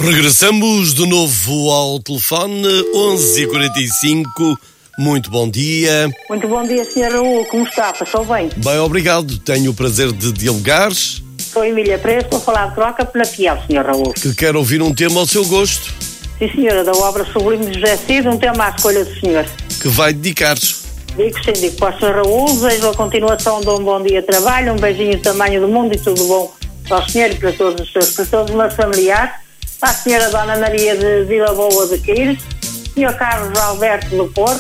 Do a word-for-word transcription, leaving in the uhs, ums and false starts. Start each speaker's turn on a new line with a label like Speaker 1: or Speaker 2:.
Speaker 1: Regressamos de novo ao telefone, onze e quarenta e cinco. Muito bom dia.
Speaker 2: Muito bom dia, senhor Raul. Como está? Passou bem?
Speaker 1: Bem, obrigado. Tenho o prazer de dialogar.
Speaker 2: Sou Emília Preço, estou a falar de troca pela Fiel, senhor Raul.
Speaker 1: Que quer ouvir um tema ao seu gosto.
Speaker 2: Sim, senhora, da obra Sublime de José Cid, um tema à escolha do senhor.
Speaker 1: Que vai dedicar.
Speaker 2: Digo sim, digo para o senhor Raul, desejo a continuação de um bom dia de trabalho, um beijinho do tamanho do mundo e tudo bom para o senhor e para todos os seus, para todos os meus familiares, para a senhora Dona Maria de Vila Boa de Quires, senhor Carlos Alberto do Porto,